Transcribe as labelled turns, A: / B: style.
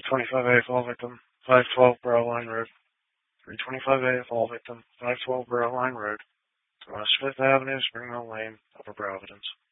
A: 325A fall victim, 512 Borough Line Road. 325A fall victim, 512 Borough Line Road. West Fifth Avenue, Springmill Lane, Upper Providence.